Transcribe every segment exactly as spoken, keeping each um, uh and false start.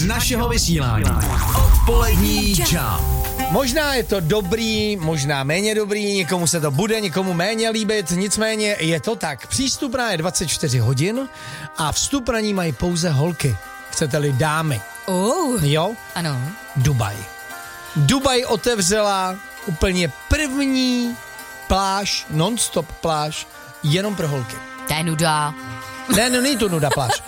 z našeho vysílání. Odpolední čau. Možná je to dobrý, možná méně dobrý, někomu se to bude, někomu méně líbit, nicméně je to tak. Přístupná je dvacet čtyři hodin a vstup na ní mají pouze holky. Chcete-li dámy. Oh. Jo? Ano. Dubaj. Dubaj otevřela úplně první pláž, non-stop pláž, jenom pro holky. To je nuda. Ne, no není to nuda pláž.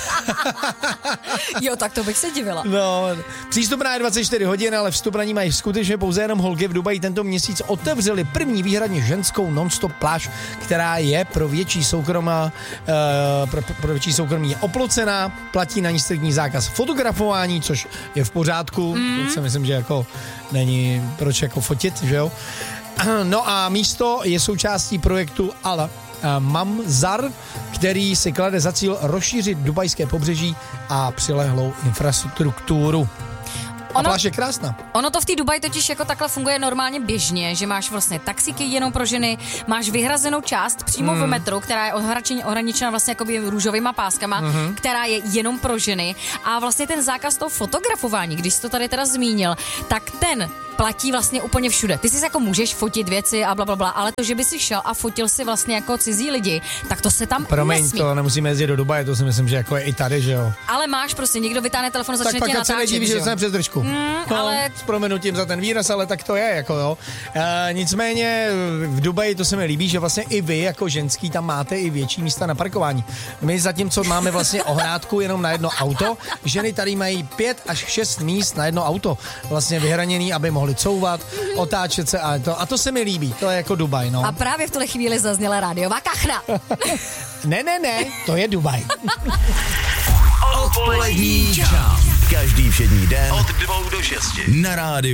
Jo, tak to bych se divila. No, přístupná je dvacet čtyři hodin, ale vstup na ní mají skutečně pouze jenom holky. V Dubaji tento měsíc otevřeli první výhradně ženskou non-stop pláž, která je pro větší soukromá, uh, pro, pro větší soukromí je oplocená, platí na ní striktní zákaz fotografování, což je v pořádku, mm. to si myslím, že jako není proč jako fotit, že jo. No a místo je součástí projektu Ala Mamzar, který si klade za cíl rozšířit dubajské pobřeží a přilehlou infrastrukturu. A pláž je krásná. Ono to v té Dubaji totiž jako takhle funguje normálně běžně, že máš vlastně taxíky jenom pro ženy, máš vyhrazenou část přímo mm. v metru, která je ohraničena vlastně jakoby růžovýma páskama, mm-hmm. která je jenom pro ženy a vlastně ten zákaz toho fotografování, když jsi to tady teda zmínil, tak ten platí vlastně úplně všude. Ty si jako můžeš fotit věci a blablabla, bla, bla, ale to, že by si šel a fotil si vlastně jako cizí lidi, tak to se tam Promiň, nesmí. to nemusíme jezdit do Dubaje, to si myslím, že jako je i tady, že jo. Ale máš prostě, někdo vytáhne telefon, začne tě natáčet. Tak pak se nedíví, že jsem přes držku. Mm, no, ale... S prominutím za ten výraz, ale tak to je, jako jo. E, nicméně v Dubaji to se mi líbí, že vlastně i vy jako ženský tam máte i větší místa na parkování. My zatímco máme vlastně ohrádku jenom na jedno auto, ženy tady mají pět až šest míst na jedno auto vlastně vyhraněný, aby mohly couvat, otáčet se a to, a to se mi líbí, to je jako Dubaj, no. A právě v tuhle chvíli zazněla rádiová kachna. ne, ne, ne, to je Dubaj. Odpolední čau. Každý všední den od dvou do šesti na rádiu